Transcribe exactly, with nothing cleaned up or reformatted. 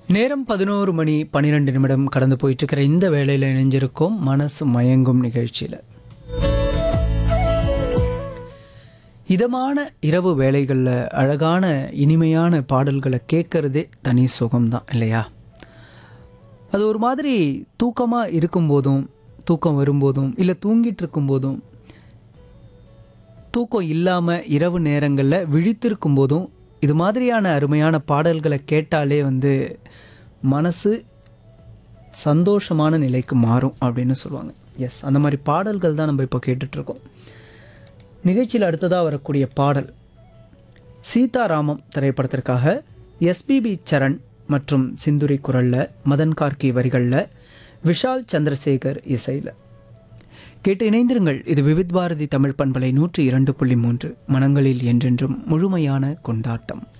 நேரம் பதினோரு மணி பன்னிரெண்டு நிமிடம் கடந்து போயிட்டு இருக்கிற இந்த வேளையில் இணைஞ்சிருக்கோம் மனசு மயங்கும் நிகழ்ச்சியில். இதமான இரவு வேளைகளில் அழகான இனிமையான பாடல்களை கேட்கறதே தனி சுகம்தான் இல்லையா? அது ஒரு மாதிரி தூக்கமாக இருக்கும்போதும், தூக்கம் வரும்போதும், இல்லை தூங்கிட்டு இருக்கும்போதும், தூக்கம் இல்லாமல் இரவு நேரங்களில் விழித்திருக்கும் போதும் இது மாதிரியான அருமையான பாடல்களை கேட்டாலே வந்து மனசு சந்தோஷமான நிலைக்கு மாறும் அப்படின்னு சொல்லுவாங்க. எஸ், அந்த மாதிரி பாடல்கள் தான் நம்ம இப்போ கேட்டுட்ருக்கோம். நிகழ்ச்சியில் அடுத்ததாக வரக்கூடிய பாடல் சீதாராமம் திரைப்படத்திற்காக எஸ்பிபி சரண் மற்றும் சிந்துரி குரலில், மதன் கார்கி வரிகளில், விஷால் சந்திரசேகர் இசையில். கேட்டு இணைந்திருங்கள். இது விவித் பாரதி தமிழ் பண்பலை நூற்றி இரண்டு புள்ளி மூன்று, மனங்களில் என்றென்றும் முழுமையான கொண்டாட்டம்.